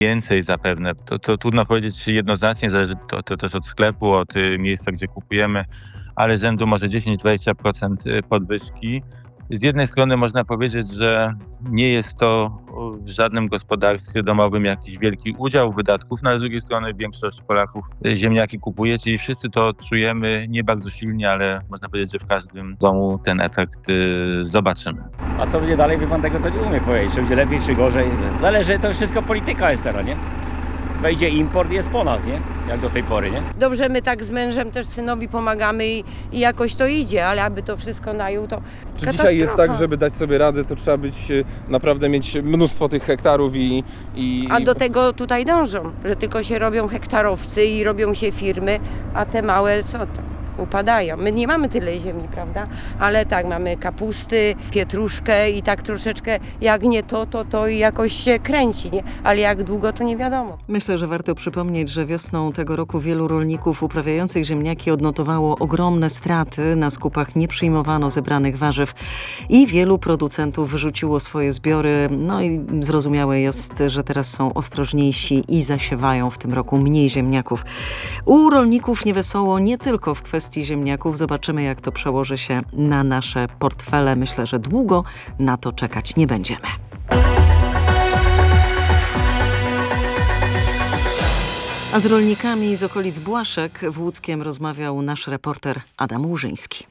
więcej zapewne. To trudno powiedzieć jednoznacznie, zależy to też od sklepu, od miejsca, gdzie kupujemy, ale rzędu może 10-20% podwyżki. Z jednej strony można powiedzieć, że nie jest to w żadnym gospodarstwie domowym jakiś wielki udział wydatków, no ale z drugiej strony większość Polaków ziemniaki kupuje, czyli wszyscy to czujemy nie bardzo silnie, ale można powiedzieć, że w każdym domu ten efekt zobaczymy. A co będzie dalej, wie pan, tego to nie umie powiedzieć, czy będzie lepiej, czy gorzej. Zależy, to wszystko polityka jest teraz, nie? Wejdzie import, jest po nas, nie? Jak do tej pory, nie? Dobrze, my tak z mężem też synowi pomagamy i jakoś to idzie, ale aby to wszystko najął, to Czy katastrofa. dzisiaj jest tak, żeby dać sobie radę, to trzeba być naprawdę mieć mnóstwo tych hektarów A do tego tutaj dążą, że tylko się robią hektarowcy i robią się firmy, a te małe co to? Upadają. My nie mamy tyle ziemi, prawda? Ale tak, mamy kapusty, pietruszkę i tak troszeczkę, jak nie to i jakoś się kręci, nie? Ale jak długo, to nie wiadomo. Myślę, że warto przypomnieć, że wiosną tego roku wielu rolników uprawiających ziemniaki odnotowało ogromne straty. Na skupach nie przyjmowano zebranych warzyw i wielu producentów wyrzuciło swoje zbiory. No i zrozumiałe jest, że teraz są ostrożniejsi i zasiewają w tym roku mniej ziemniaków. U rolników niewesoło nie tylko w kwestii ziemniaków. Zobaczymy, jak to przełoży się na nasze portfele. Myślę, że długo na to czekać nie będziemy. A z rolnikami z okolic Błaszek w Łódzkiem rozmawiał nasz reporter Adam Łużyński.